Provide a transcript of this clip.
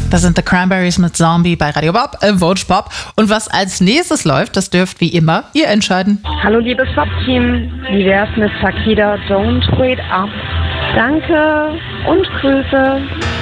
Das sind The Cranberries mit Zombie bei Radio Bob, Vote Pop. Und was als nächstes läuft, das dürft wie immer ihr entscheiden. Hallo liebes Pop-Team, wie wär's mit Takida Don't Wait Up? Danke und Grüße.